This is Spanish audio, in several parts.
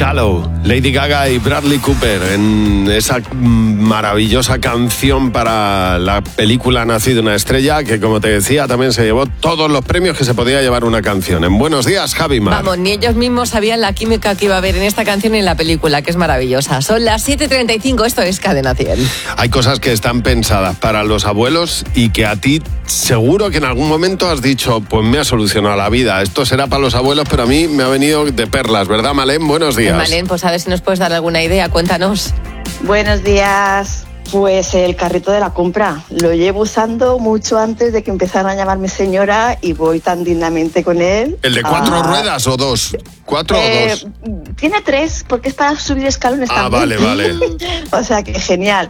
Shallow, Lady Gaga y Bradley Cooper en esa maravillosa canción para la película Nacido una estrella, que como te decía también se llevó todos los premios que se podía llevar una canción. En Buenos Días, Javi Mar. Vamos, ni ellos mismos sabían la química que iba a haber en esta canción y en la película, que es maravillosa. Son las 7:35, esto es Cadena 100. Hay cosas que están pensadas para los abuelos y que a ti seguro que en algún momento has dicho, pues me ha solucionado la vida. Esto será para los abuelos, pero a mí me ha venido de perlas, ¿verdad, Malén? Buenos días. Malén, pues a ver si nos puedes dar alguna idea, cuéntanos. Buenos días. Pues el carrito de la compra. Lo llevo usando mucho antes de que empezaran a llamarme señora y voy tan dignamente con él. ¿El de 4 ruedas o 2? ¿4 o 2? Tiene 3, porque es para subir escalones también. Vale. O sea que genial.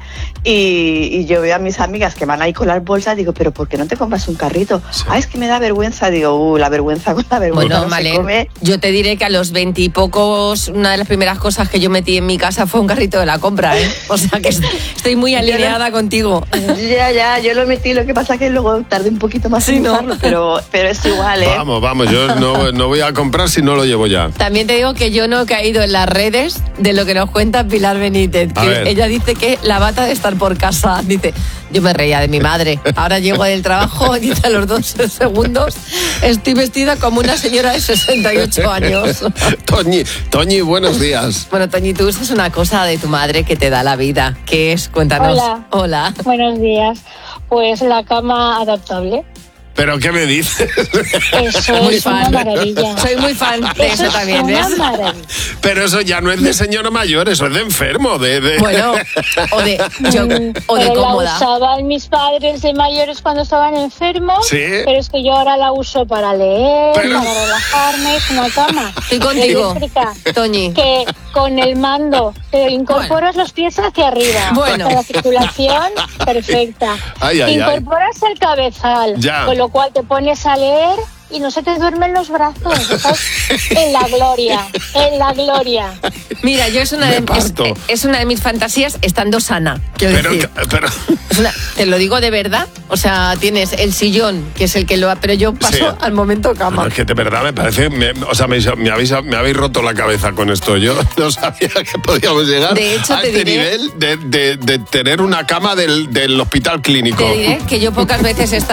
Y yo veo a mis amigas que van ahí con las bolsas, digo, pero ¿por qué no te compras un carrito? Sí. Es que me da vergüenza. Digo, la vergüenza con la vergüenza. Bueno, no Malén, se come. yo te diré que a los 20 y pocos, una de las primeras cosas que yo metí en mi casa fue un carrito de la compra, ¿eh? O sea que estoy muy alineada contigo. Ya, yo lo metí, lo que pasa que luego tardé un poquito más en usarlo, pero es igual, ¿eh? Vamos, yo no voy a comprar si no lo llevo ya. También te digo que yo no he caído en las redes de lo que nos cuenta Pilar Benítez, que ella dice que la bata de estar por casa, dice, yo me reía de mi madre, ahora llego del trabajo, dice a los 2 segundos, estoy vestida como una señora de 68 años. Toñi, buenos días. Bueno, Toñi, tú usas una cosa de tu madre que te da la vida, ¿qué es? Cuéntanos. Hola. Buenos días. Pues la cama adaptable. ¿Pero qué me dices? Eso muy es fan. una maravilla. Soy muy fan de eso también, ¿ves? Pero eso ya no es de señora mayor, eso es de enfermo. Bueno, o de cómoda. La usaban mis padres de mayores cuando estaban enfermos, ¿sí? Pero es que yo ahora la uso para leer, para relajarme, es una cama. Estoy contigo, Toñi. Que con el mando te incorporas los pies hacia arriba. Bueno. La circulación perfecta. Incorporas el cabezal. Ya. Con lo cual te pones a leer y no se te duermen los brazos. Estás en la gloria. Mira, yo es una de mis fantasías estando sana. Pero te lo digo de verdad. O sea, tienes el sillón, que es el que pero yo paso al momento cama. Bueno, es que de verdad me parece, me habéis roto la cabeza con esto. Yo no sabía que podíamos llegar de hecho, a este nivel de tener una cama del hospital clínico. Te diré que yo pocas veces he estado